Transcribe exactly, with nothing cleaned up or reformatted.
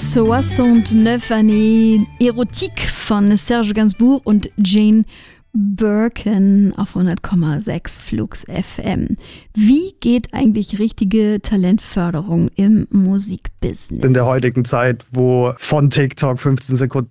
neunundsechzig Années Erotik von Serge Gainsbourg und Jane Birkin auf hundert Komma sechs Flux F M. Wie geht eigentlich richtige Talentförderung im Musikbusiness? In der heutigen Zeit, wo von TikTok fünfzehn Sekunden